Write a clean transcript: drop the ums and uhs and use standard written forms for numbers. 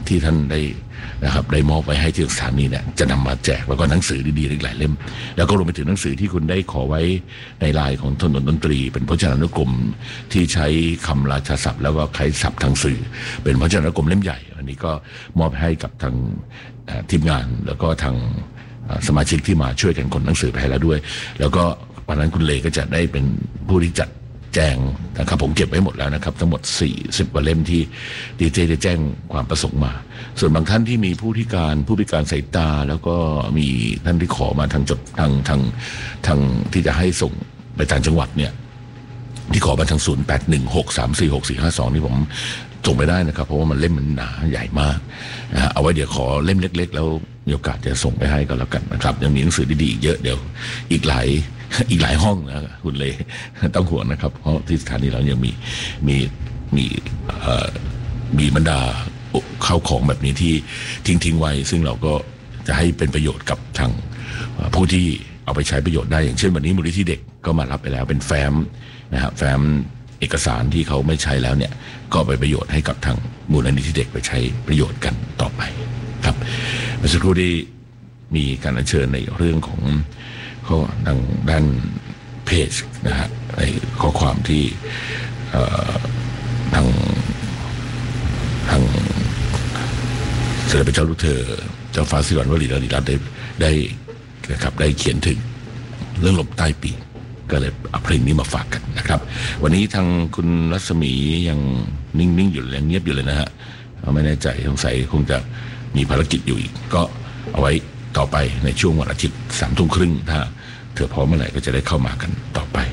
ที่ท่านได้นะครับได้มอบไปให้ที่สถานีเนี่ยจะนำมาแจกแล้วก็หนังสือดีๆอีกหลายเล่มแล้วก็รวมไปถึงหนังสือที่คุณได้ขอไว้ในลายของถนนดนตรีเป็นพจนานุกรมที่ใช้คำราชาศัพท์แล้วก็ใช้ศัพท์ทางสื่อเป็นพจนานุกรมเล่มใหญ่อันนี้ก็มอบให้กับทางทีมงานแล้วก็ทางสมาชิกที่มาช่วยกันขนหนังสือไปให้แล้วด้วยแล้วก็วันนั้นคุณเลก็จะได้เป็นผู้ที่จัดแจ้งนะครับผมเก็บไว้หมดแล้วนะครับทั้งหมด40กว่าเล่มที่ดีเจได้แจ้งความประสงค์มาส่วนบางท่านที่มีผู้พิการสายตาแล้วก็มีท่านที่ขอมาทางที่จะให้ส่งไปต่างจังหวัดเนี่ยที่ขอมาทาง0816346452นี่ผมส่งไปได้นะครับเพราะว่ามันเล่มมันหนาใหญ่มากนะเอาไว้เดี๋ยวขอเล่มเล็กๆแล้วมีโอกาสจะส่งไปให้ก็แล้วกันนะครับยังมีหนังสือดีๆเยอะเดี๋ยวอีกหลายห้องนะคุณเลยต้องห่วงนะครับเพราะที่สถานีเรายังมีบรรดาข้าวของแบบนี้ที่ทิ้งไว้ซึ่งเราก็จะให้เป็นประโยชน์กับทางผู้ที่เอาไปใช้ประโยชน์ได้อย่างเช่นวันนี้มูลนิธิเด็กก็มารับไปแล้วเป็นแฟ้มนะครับแฟ้มเอกสารที่เขาไม่ใช้แล้วเนี่ยก็ไปประโยชน์ให้กับทางมูลนิธิเด็กไปใช้ประโยชน์กันต่อไปครับเมื่อสักครู่ที่มีการอัญเชิญในเรื่องของทางด้านเพจนะฮะในข้อความที่ทางเสด็จพระเจ้าลูกเธอเจ้าฟ้าสิริวัณวรีรัตน์ได้นะครับได้เขียนถึงเรื่องลมใต้ปีกก็เลยเอาเพลงนี้มาฝากกันนะครับวันนี้ทางคุณรัศมียังนิ่งๆอยู่ยังเงียบอยู่เลยนะฮะไม่แน่ใจสงสัยคงจะมีภารกิจอยู่อีกก็เอาไว้ต่อไปในช่วงวันอาทิตย์ 20:30ถ้าเธอพร้อมเมื่อไหร่ก็จะได้เข้ามากันต่อไป